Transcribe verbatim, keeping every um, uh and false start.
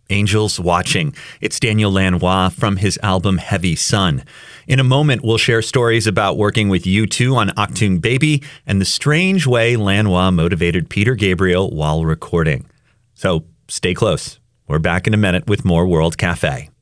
Angels Watching. It's Daniel Lanois from his album Heavy Sun. In a moment, we'll share stories about working with U two on Achtung Baby and the strange way Lanois motivated Peter Gabriel while recording. So stay close. We're back in a minute with more World Cafe.